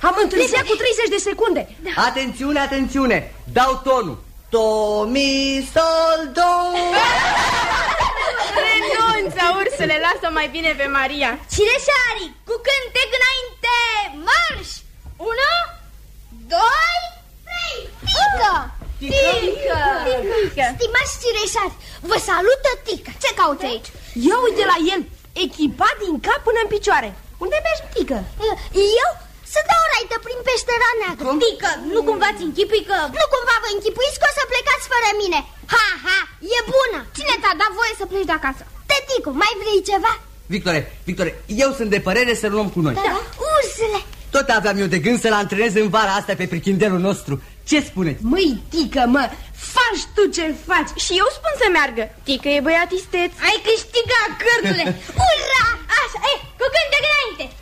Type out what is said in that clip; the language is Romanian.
Am întârziat cu 30 de secunde. Atențiune, atențiune, dau tonul. Do, mi, sol, do. Renunță, ursule, lasă mai bine pe Maria. Cireșarii, cu cântec înainte, marș! 1, 2, 3, Tică! Tică! Stimați cireșari, vă salută Tică. Ce cauți aici? Ia uite la el, echipat din cap până în picioare. Unde mergi, Tică? Eu? Să dau raită prin peștera neagră. Tică, nu cumva ți închipui că... Nu cumva vă închipuiți că o să plecați fără mine. Ha, ha, e bună. Cine ți-a dat voie să pleci de acasă? Teticu, mai vrei ceva? Victore, eu sunt de părere să luăm cu noi. Da, ursule. Tot aveam eu de gând să-l antrenez în vara asta pe prichindelul nostru. Ce spuneți? Măi, Tică, mă, faci tu ce faci. Și eu spun să meargă. Tică e băiat isteț. Ai câștigat, cărnule. Ura! Așa, cu cântec înainte.